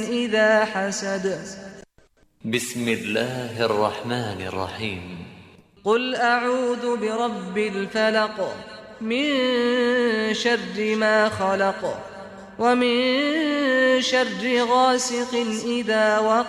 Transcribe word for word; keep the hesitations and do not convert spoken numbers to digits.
إذا حسد بسم الله الرحمن الرحيم قل أعوذ برب الفلق من شر ما خلق ومن شر غاسق إذا وقب